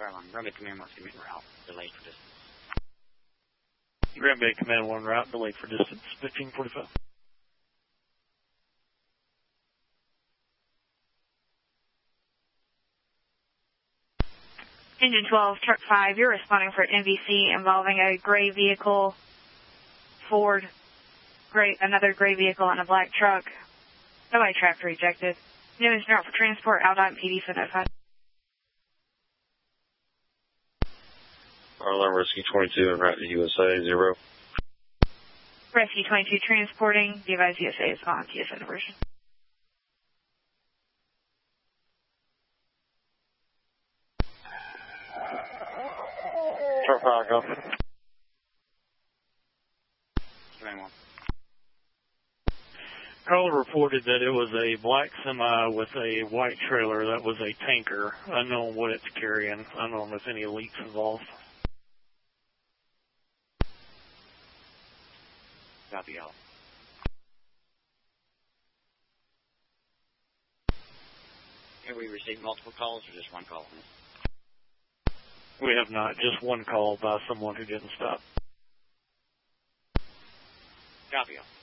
Starline, Grand Bay Command 1, give me en route, delayed for distance. Grand Bay Command 1 route, delayed for distance, 1545. Engine 12, Truck 5, you're responding for NVC involving a gray vehicle, Ford, another gray vehicle and a black truck. Nobody tracked rejected. New engineer out for transport, Aldine PD for notified. Alarm Rescue 22 en route to USA, 0. Rescue 22 transporting, the advised USA is on TSN diversion. Truck 5, go. Command 1. Caller reported that it was a black semi with a white trailer that was a tanker. Unknown what it's carrying. Unknown if any leaks involved. Copy all. Have we received multiple calls or just one call? We have not. Just one call by someone who didn't stop. Copy all.